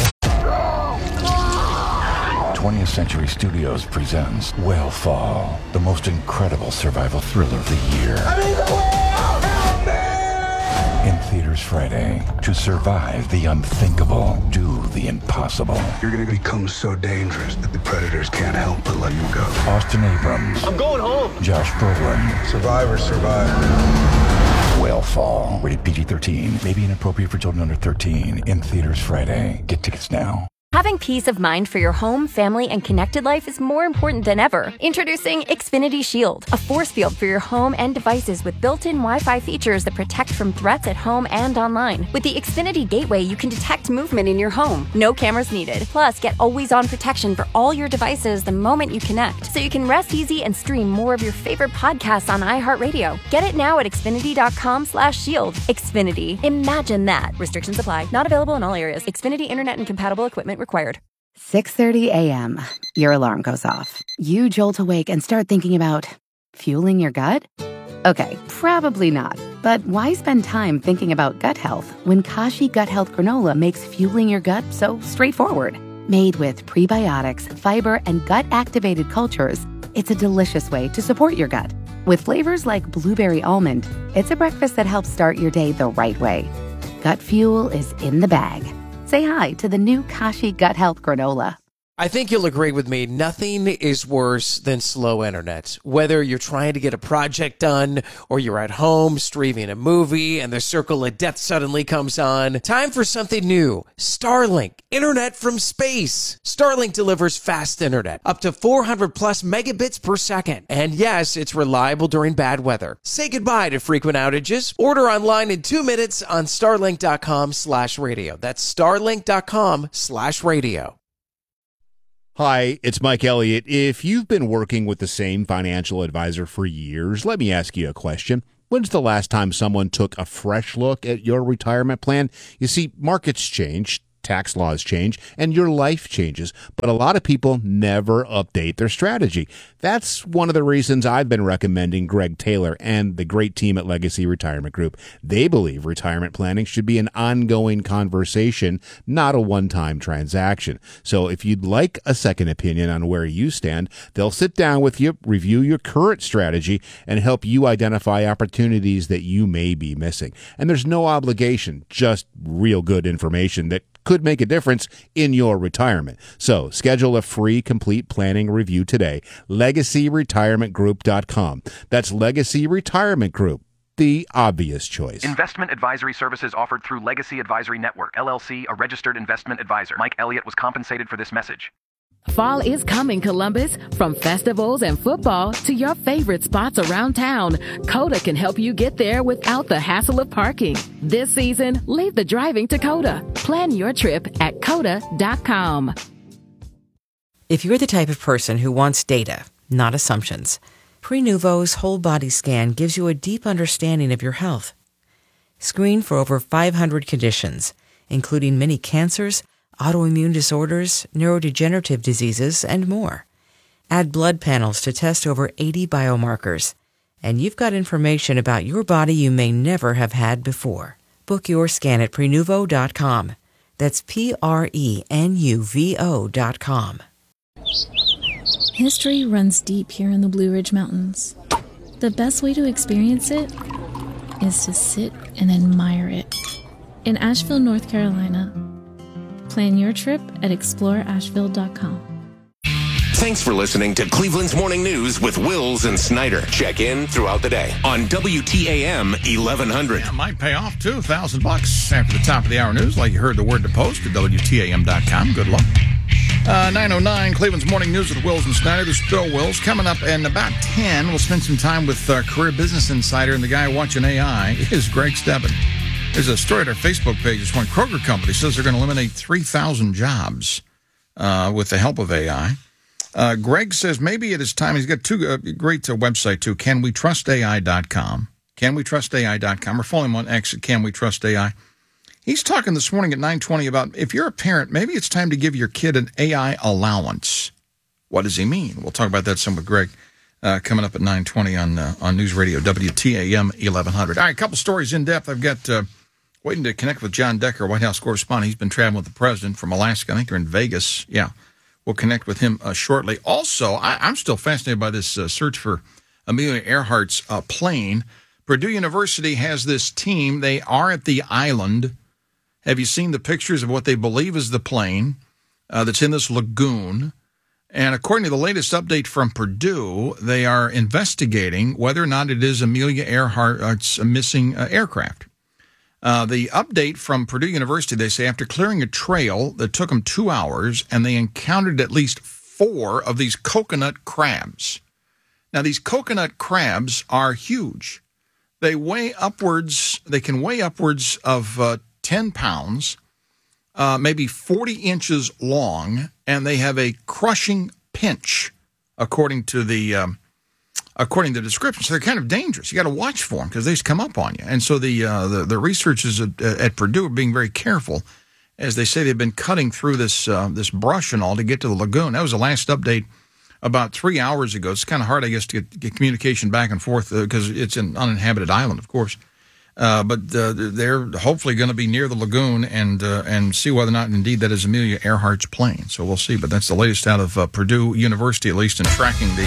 twentieth Century Studios presents Whale Fall, the most incredible survival thriller of the year. I need the whale! Help me! In theaters Friday. To survive the unthinkable, do the impossible. You're going to become so dangerous that the predators can't help but let you go. Austin Abrams. I'm going home. Josh Brolin. Survivor, survivor. Whale Fall. Rated P G thirteen. May be inappropriate for children under thirteen. In theaters Friday. Get tickets now. Having peace of mind for your home, family, and connected life is more important than ever. Introducing Xfinity Shield, a force field for your home and devices with built-in Wi-Fi features that protect from threats at home and online. With the Xfinity Gateway, you can detect movement in your home. No cameras needed. Plus, get always-on protection for all your devices the moment you connect, so you can rest easy and stream more of your favorite podcasts on iHeartRadio. Get it now at Xfinity.com slash shield. Xfinity. Imagine that. Restrictions apply. Not available in all areas. Xfinity Internet and compatible equipment required. six thirty a.m. Your alarm goes off. You jolt awake and start thinking about fueling your gut? Okay, probably not. But why spend time thinking about gut health when Kashi Gut Health Granola makes fueling your gut so straightforward? Made with prebiotics, fiber, and gut-activated cultures, it's a delicious way to support your gut. With flavors like blueberry almond, it's a breakfast that helps start your day the right way. Gut fuel is in the bag. Say hi to the new Kashi Gut Health Granola. I think you'll agree with me, nothing is worse than slow internet. Whether you're trying to get a project done or you're at home streaming a movie and the circle of death suddenly comes on, time for something new. Starlink, internet from space. Starlink delivers fast internet, up to four hundred plus megabits per second. And yes, it's reliable during bad weather. Say goodbye to frequent outages. Order online in two minutes on starlink.com slash radio. That's starlink.com slash radio. Hi, it's Mike Elliott. If you've been working with the same financial advisor for years, let me ask you a question. When's the last time someone took a fresh look at your retirement plan? You see, markets change, tax laws change, and your life changes, but a lot of people never update their strategy. That's one of the reasons I've been recommending Greg Taylor and the great team at Legacy Retirement Group. They believe retirement planning should be an ongoing conversation, not a one-time transaction. So if you'd like a second opinion on where you stand, they'll sit down with you, review your current strategy, and help you identify opportunities that you may be missing. And there's no obligation, just real good information that could make a difference in your retirement. So schedule a free complete planning review today. legacy retirement group dot com. That's Legacy Retirement Group, the obvious choice. Investment advisory services offered through Legacy Advisory Network, L L C, a registered investment advisor. Mike Elliott was compensated for this message. Fall is coming, Columbus. From festivals and football to your favorite spots around town, Coda can help you get there without the hassle of parking. This season, leave the driving to Coda. Plan your trip at coda dot com. If you're the type of person who wants data, not assumptions, Prenuvo's whole body scan gives you a deep understanding of your health. Screen for over five hundred conditions, including many cancers, autoimmune disorders, neurodegenerative diseases, and more. Add blood panels to test over eighty biomarkers, and you've got information about your body you may never have had before. Book your scan at Prenuvo dot com. That's P R E N U V O dot com. History runs deep here in the Blue Ridge Mountains. The best way to experience it is to sit and admire it. In Asheville, North Carolina, plan your trip at explore asheville dot com. Thanks for listening to Cleveland's Morning News with Wills and Snyder. Check in throughout the day on W T A M eleven hundred. Yeah, might pay off too, a thousand bucks after the top of the hour news, like you heard the word to post at W T A M dot com. Good luck. Uh, nine oh nine, Cleveland's Morning News with Wills and Snyder. This is Bill Wills. Coming up in about ten, we'll spend some time with uh, Career Business Insider, and the guy watching A I is Greg Stebbin. There's a story at our Facebook page. This one, Kroger Company says they're going to eliminate three thousand jobs uh, with the help of A I. Uh, Greg says maybe it is time. He's got two uh, great uh, website, too, can we trust A I dot com. can we trust A I dot com. Or follow him on X at Can We Trust A I. He's talking this morning at nine twenty about if you're a parent, maybe it's time to give your kid an A I allowance. What does he mean? We'll talk about that some with Greg uh, coming up at nine twenty on uh, on News Radio W T A M eleven hundred. All right, a couple stories in depth. I've got uh, waiting to connect with John Decker, White House correspondent. He's been traveling with the president from Alaska. I think they're in Vegas. Yeah, we'll connect with him uh, shortly. Also, I, I'm still fascinated by this uh, search for Amelia Earhart's uh, plane. Purdue University has this team. They are at the island. Have you seen the pictures of what they believe is the plane uh, that's in this lagoon? And according to the latest update from Purdue, they are investigating whether or not it is Amelia Earhart's missing uh, aircraft. Uh, the update from Purdue University, they say, after clearing a trail that took them two hours, and they encountered at least four of these coconut crabs. Now, these coconut crabs are huge. They weigh upwards, they can weigh upwards of uh, ten pounds, uh, maybe forty inches long, and they have a crushing pinch, according to the um, according to the description. So they're kind of dangerous. You got to watch for them because they just come up on you. And so the uh, the, the researchers at, at Purdue are being very careful, as they say they've been cutting through this uh, this brush and all to get to the lagoon. That was the last update about three hours ago. It's kind of hard, I guess, to get, get communication back and forth because uh, it's an uninhabited island, of course. Uh, but uh, they're hopefully going to be near the lagoon and uh, and see whether or not, indeed, that is Amelia Earhart's plane. So we'll see. But that's the latest out of uh, Purdue University, at least, in tracking the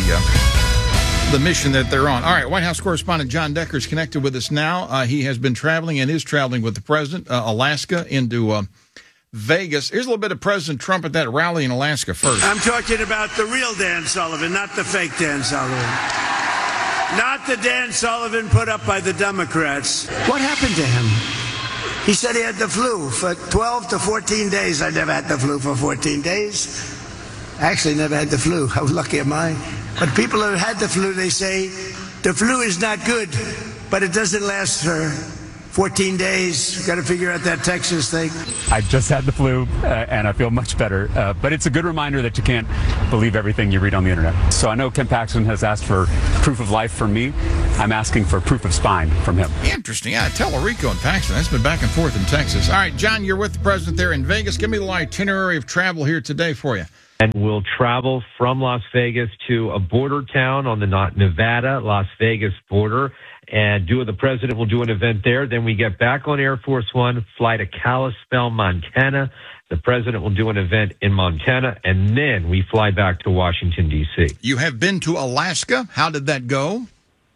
uh, the mission that they're on. All right, White House correspondent John Decker is connected with us now. Uh, he has been traveling and is traveling with the president, uh, Alaska, into uh, Vegas. Here's a little bit of President Trump at that rally in Alaska first. I'm talking about the real Dan Sullivan, not the fake Dan Sullivan. Not the Dan Sullivan put up by the Democrats. What happened to him? He said he had the flu for twelve to fourteen days. I never had the flu for fourteen days. Actually, never had the flu. How lucky am I? But people who had the flu, they say, the flu is not good, but it doesn't last for fourteen days. We've got to figure out that Texas thing. I just had the flu, uh, and I feel much better. Uh, but it's a good reminder that you can't believe everything you read on the internet. So I know Ken Paxton has asked for proof of life from me. I'm asking for proof of spine from him. Interesting. Yeah, Tellerico and Paxton. That's been back and forth in Texas. All right, John, you're with the president there in Vegas. Give me the itinerary of travel here today for you. And we'll travel from Las Vegas to a border town on the Nevada-Las Vegas border. And do the president will do an event there. Then we get back on Air Force One, fly to Kalispell, Montana. The president will do an event in Montana, and then we fly back to Washington, D C. You have been to Alaska. How did that go?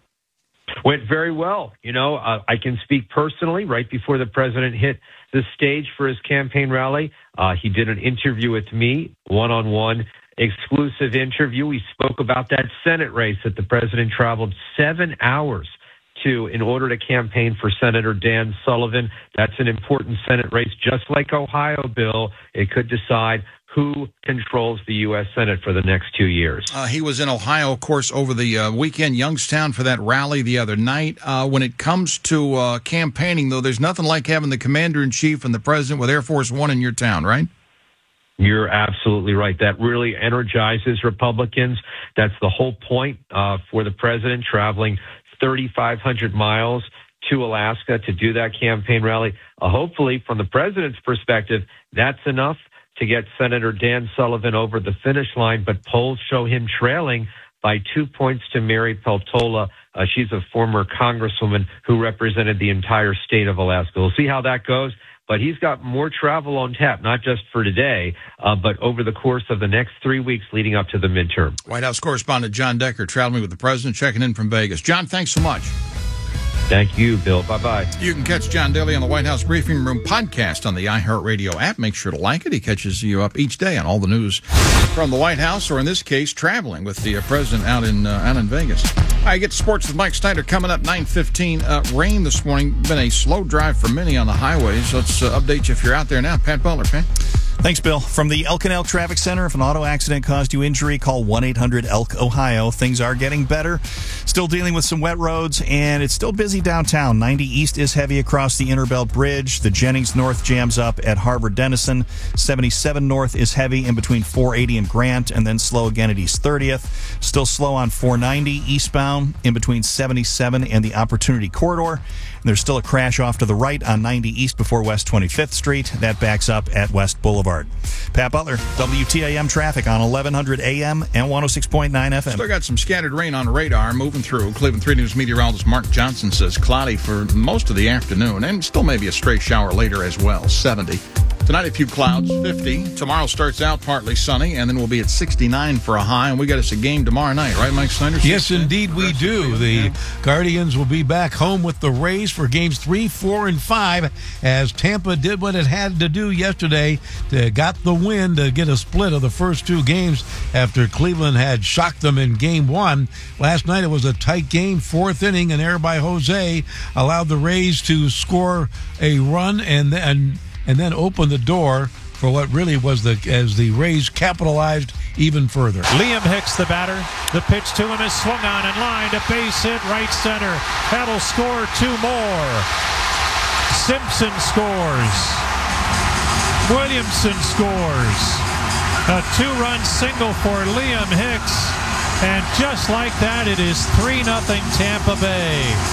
Went very well. You know, uh, I can speak personally. Right before the president hit the stage for his campaign rally, uh, he did an interview with me, one-on-one, exclusive interview. We spoke about that Senate race that the president traveled seven hours to in order to campaign for Senator Dan Sullivan. That's an important Senate race, just like Ohio, Bill. It could decide who controls the U S Senate for the next two years. Uh, he was in Ohio, of course, over the uh, weekend, Youngstown, for that rally the other night. Uh, when it comes to uh, campaigning, though, there's nothing like having the commander-in-chief and the president with Air Force One in your town, right? You're absolutely right. That really energizes Republicans. That's the whole point uh, for the president traveling thirty-five hundred miles to Alaska to do that campaign rally. Uh, hopefully, from the president's perspective, that's enough to get Senator Dan Sullivan over the finish line, but polls show him trailing by two points to Mary Peltola. Uh, she's a former congresswoman who represented the entire state of Alaska. We'll see how that goes, but he's got more travel on tap, not just for today, uh, but over the course of the next three weeks leading up to the midterm. White House correspondent John Decker traveling with the president, checking in from Vegas. John, thanks so much. Thank you, Bill. Bye-bye. You can catch John Daly on the White House Briefing Room podcast on the iHeartRadio app. Make sure to like it. He catches you up each day on all the news from the White House, or in this case, traveling with the uh, president out in uh, out in Vegas. I get sports with Mike Snyder coming up nine fifteen. Uh, rain this morning. Been a slow drive for many on the highways. Let's uh, update you if you're out there now. Pat Butler, Pat. Thanks, Bill. From the Elk and Elk Traffic Center, if an auto accident caused you injury, call one eight hundred elk ohio. Things are getting better. Still dealing with some wet roads, and it's still busy downtown. ninety East is heavy across the Interbelt Bridge. The Jennings North jams up at Harvard-Denison. seventy-seven North is heavy in between four eighty and Grant, and then slow again at East thirtieth. Still slow on four ninety eastbound in between seventy-seven and the Opportunity Corridor. There's still a crash off to the right on ninety East before West twenty-fifth Street. That backs up at West Boulevard. Pat Butler, W T A M traffic on eleven hundred A M and one oh six point nine F M. Still got some scattered rain on radar moving through. Cleveland three News meteorologist Mark Johnson says cloudy for most of the afternoon, and still maybe a stray shower later as well, seventy. Tonight, a few clouds, fifty. Tomorrow starts out partly sunny, and then we'll be at sixty-nine for a high, and we got us a game tomorrow night, right, Mike Snyder? Yes, indeed we do. The Guardians will be back home with the Rays for games three, four, and five, as Tampa did what it had to do yesterday, to got the win to get a split of the first two games after Cleveland had shocked them in game one. Last night it was a tight game, fourth inning, an error by Jose allowed the Rays to score a run and then and then open the door for what really was the as the Rays capitalized even further. Liam Hicks, the batter. The pitch to him is swung on and lined. A base hit right center. That'll score two more. Simpson scores. Williamson scores. A two-run single for Liam Hicks. And just like that, it is three nothing Tampa Bay.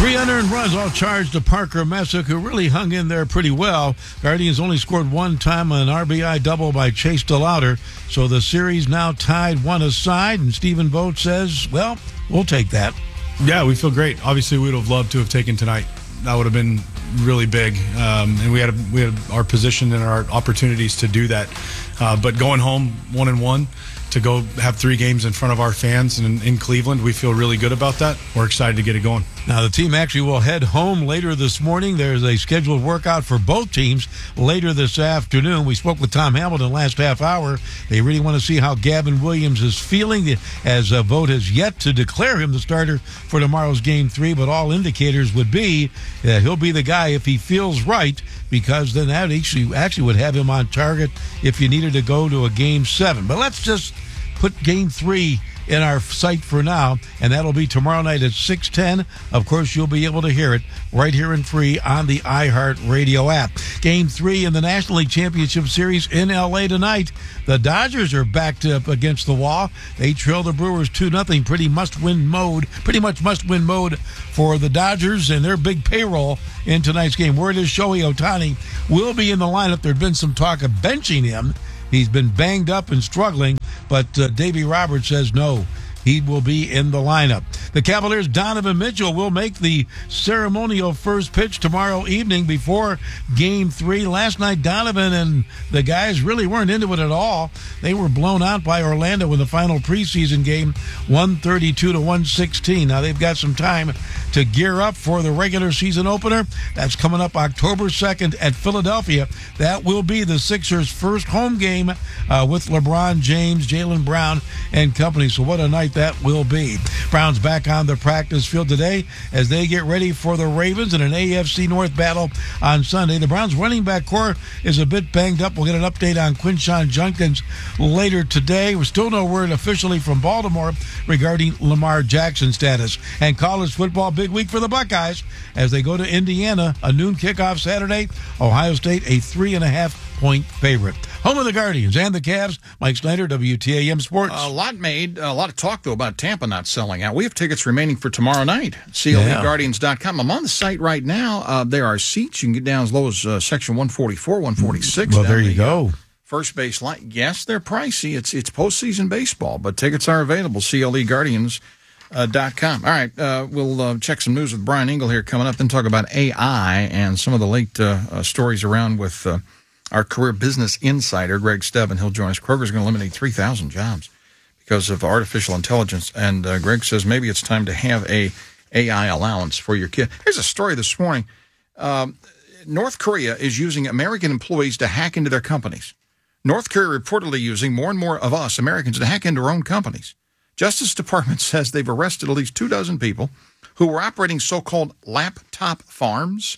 Three unearned runs all charged to Parker Messick, who really hung in there pretty well. Guardians only scored one time on an R B I double by Chase DeLauder. So the series now tied one aside, and Stephen Vogt says, well, we'll take that. Yeah, we feel great. Obviously, we would have loved to have taken tonight. That would have been really big, um, and we had a, we had our position and our opportunities to do that. Uh, but going home one and one to go have three games in front of our fans and in, in Cleveland, we feel really good about that. We're excited to get it going. Now, the team actually will head home later this morning. There's a scheduled workout for both teams later this afternoon. We spoke with Tom Hamilton last half hour. They really want to see how Gavin Williams is feeling, as a vote has yet to declare him the starter for tomorrow's game three, but all indicators would be that he'll be the guy if he feels right, because then that actually, actually would have him on target if you needed to go to a game seven. But let's just put game three in our sight for now, and that'll be tomorrow night at six ten. Of course, you'll be able to hear it right here and free on the iHeart Radio app. Game three in the National League Championship Series in L A tonight. The Dodgers are backed up against the wall. They trail the Brewers two nothing. Pretty must-win mode. Pretty much must-win mode for the Dodgers and their big payroll in tonight's game. Word is Shohei Ohtani will be in the lineup. There'd been some talk of benching him. He's been banged up and struggling, but uh, Davey Roberts says no. He will be in the lineup. The Cavaliers' Donovan Mitchell will make the ceremonial first pitch tomorrow evening before Game three. Last night, Donovan and the guys really weren't into it at all. They were blown out by Orlando in the final preseason game, one thirty-two to one sixteen. Now, they've got some time to gear up for the regular season opener. That's coming up October second at Philadelphia. That will be the Sixers' first home game uh, with LeBron James, Jaylen Brown, and company. So what a night that will be. Browns back on the practice field today as they get ready for the Ravens in an A F C North battle on Sunday. The Browns running back core is a bit banged up. We'll get an update on Quinshon Judkins later today. We're still no word officially from Baltimore regarding Lamar Jackson's status. And college football, big week for the Buckeyes as they go to Indiana. A noon kickoff Saturday. Ohio State a three and a half point favorite. Home of the Guardians and the Cavs. Mike Snyder, W T A M Sports. A lot made, a lot of talk, though, about Tampa not selling out. We have tickets remaining for tomorrow night. C L E Guardians dot com. I'm on the site right now. Uh, there are seats. You can get down as low as uh, section one forty-four, one forty-six. Well, there you the, go. Uh, first base line. Yes, they're pricey. It's it's postseason baseball, but tickets are available. C L E Guardians dot com. All right, uh, we'll uh, check some news with Brian Engel here coming up, then talk about A I and some of the late uh, uh, stories around with uh, our career business insider, Greg Stebbin. He'll join us. Kroger's going to eliminate three thousand jobs because of artificial intelligence. And uh, Greg says maybe it's time to have a A I allowance for your kid. Here's a story this morning. Um, North Korea is using American employees to hack into their companies. North Korea reportedly using more and more of us, Americans, to hack into our own companies. Justice Department says they've arrested at least two dozen people who were operating so-called laptop farms.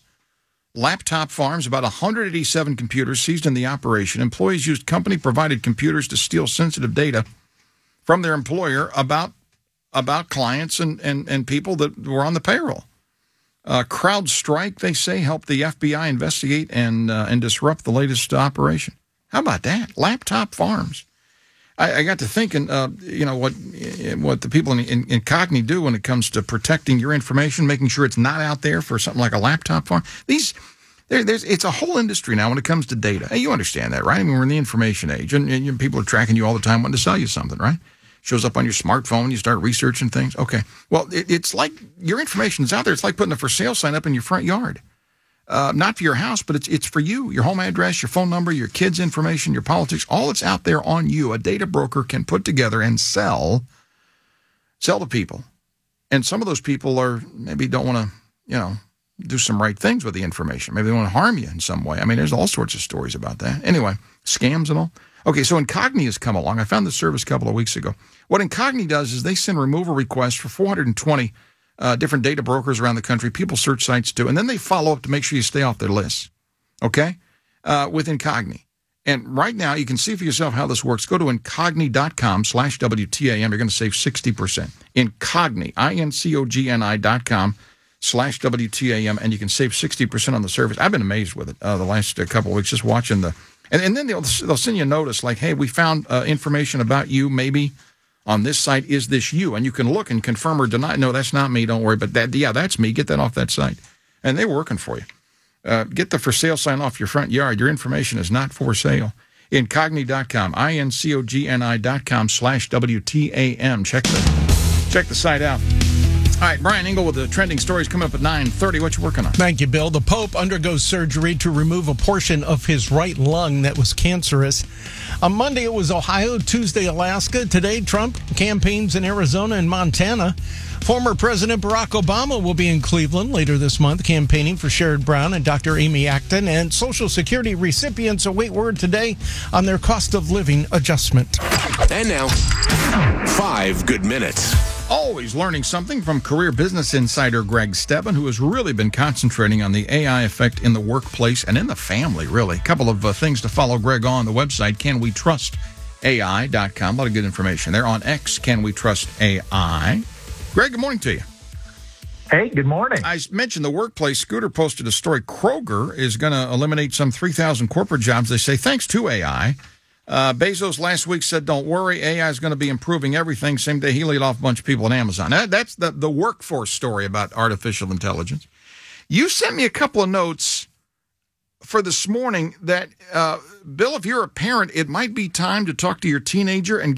Laptop farms, about one hundred eighty-seven computers seized in the operation. Employees used company-provided computers to steal sensitive data from their employer about about clients and, and, and people that were on the payroll. Uh, CrowdStrike, they say, helped the F B I investigate and uh, and disrupt the latest operation. How about that? Laptop farms. I, I got to thinking, uh, you know, what what the people in, in, in Cogni do when it comes to protecting your information, making sure it's not out there for something like a laptop farm. These, there, there's it's a whole industry now when it comes to data. Hey, you understand that, right? I mean, we're in the information age, and, and people are tracking you all the time wanting to sell you something, right? Shows up on your smartphone, you start researching things. Okay, well, it, it's like your information is out there. It's like putting a for sale sign up in your front yard. Uh, not for your house, but it's it's for you, your home address, your phone number, your kids' information, your politics, all that's out there on you. A data broker can put together and sell, sell to people. And some of those people are maybe don't want to, you know, do some right things with the information. Maybe they want to harm you in some way. I mean, there's all sorts of stories about that. Anyway, scams and all. Okay, so Incogni has come along. I found this service a couple of weeks ago. What Incogni does is they send removal requests for four hundred twenty Uh, different data brokers around the country. People search sites too, and then they follow up to make sure you stay off their lists. Okay, uh, with Incogni. And right now, you can see for yourself how this works. Go to incogni.com slash WTAM. You're going to save sixty percent. Incogni, I N C O G N I dot com slash WTAM, and you can save sixty percent on the service. I've been amazed with it uh, the last uh, couple of weeks, just watching the, and, and then they'll, they'll send you a notice like, hey, we found uh, information about you maybe on this site, is this you? And you can look and confirm or deny. No, that's not me. Don't worry. But that, yeah, that's me. Get that off that site. And they're working for you. Uh, get the for sale sign off your front yard. Your information is not for sale. Incogni dot com, I N C O G N I dot com slash W T A M. Check the, check the site out. All right, Brian Engel with the trending stories coming up at nine thirty. What you working on? Thank you, Bill. The Pope undergoes surgery to remove a portion of his right lung that was cancerous. On Monday, it was Ohio. Tuesday, Alaska. Today, Trump campaigns in Arizona and Montana. Former President Barack Obama will be in Cleveland later this month campaigning for Sherrod Brown and Doctor Amy Acton. And Social Security recipients await word today on their cost of living adjustment. And now, five good minutes. Always learning something from career business insider Greg Stebbin, who has really been concentrating on the A I effect in the workplace and in the family, really. A couple of uh, things to follow Greg on the website, can we trust A I dot com. A lot of good information there. On X, Can We Trust A I? Greg, good morning to you. Hey, good morning. I mentioned the workplace. Scooter posted a story. Kroger is going to eliminate some three thousand corporate jobs, they say, thanks to A I. Uh, Bezos last week said, don't worry, A I is going to be improving everything. Same day he laid off a bunch of people at Amazon. That, that's the, the workforce story about artificial intelligence. You sent me a couple of notes for this morning that, uh, Bill, if you're a parent, it might be time to talk to your teenager and